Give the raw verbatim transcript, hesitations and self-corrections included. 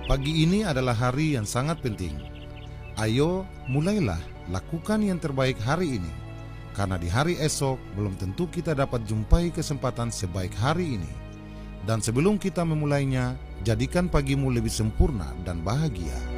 Pagi ini adalah hari yang sangat penting. Ayo, mulailah lakukan yang terbaik hari ini. Karena di hari esok belum tentu kita dapat jumpai kesempatan sebaik hari ini. Dan sebelum kita memulainya, jadikan pagimu lebih sempurna dan bahagia.